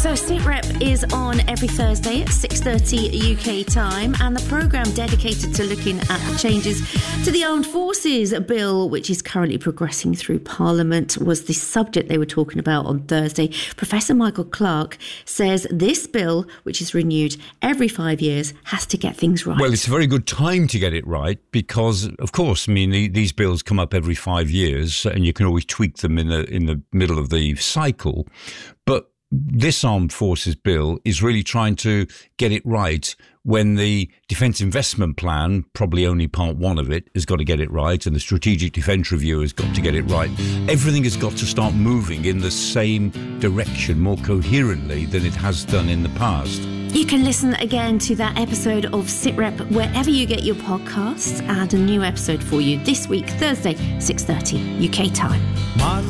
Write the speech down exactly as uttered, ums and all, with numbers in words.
So SITREP is on every Thursday at six thirty U K time, and the programme dedicated to looking at the changes to the Armed Forces Bill, which is currently progressing through Parliament, was the subject they were talking about on Thursday. Professor Michael Clarke says this bill, which is renewed every five years, has to get things right. Well, it's a very good time to get it right because, of course, I mean, the, these bills come up every five years and you can always tweak them in the in the middle of the cycle. But this Armed Forces Bill is really trying to get it right when the Defence Investment Plan, probably only part one of it, has got to get it right, and the Strategic Defence Review has got to get it right. Everything has got to start moving in the same direction more coherently than it has done in the past. You can listen again to that episode of SITREP wherever you get your podcasts, and a new episode for you this week, Thursday, six thirty U K time.